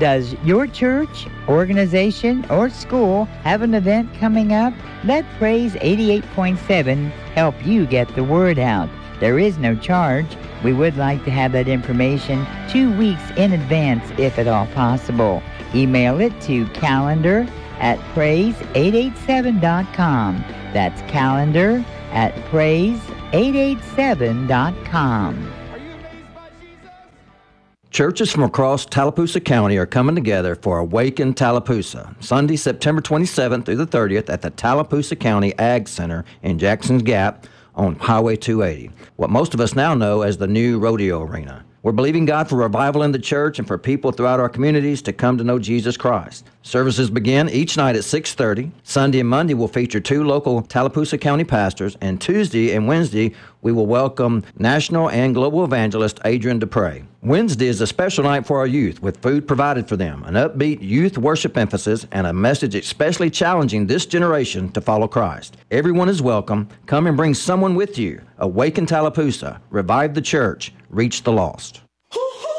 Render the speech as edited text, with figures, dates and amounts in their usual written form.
Does your church, organization, or school have an event coming up? Let Praise 88.7 help you get the word out. There is no charge. We would like to have that information 2 weeks in advance if at all possible. Email it to calendar@praise887.com. That's calendar@praise887.com. Churches from across Tallapoosa County are coming together for Awaken Tallapoosa, Sunday, September 27th through the 30th at the Tallapoosa County Ag Center in Jackson's Gap on Highway 280, what most of us now know as the new rodeo arena. We're believing God for revival in the church and for people throughout our communities to come to know Jesus Christ. Services begin each night at 6:30. Sunday and Monday will feature 2 local Tallapoosa County pastors, and Tuesday and Wednesday we will welcome national and global evangelist Adrian Dupre. Wednesday is a special night for our youth with food provided for them, an upbeat youth worship emphasis, and a message especially challenging this generation to follow Christ. Everyone is welcome. Come and bring someone with you. Awaken Tallapoosa. Revive the church. Reach the lost.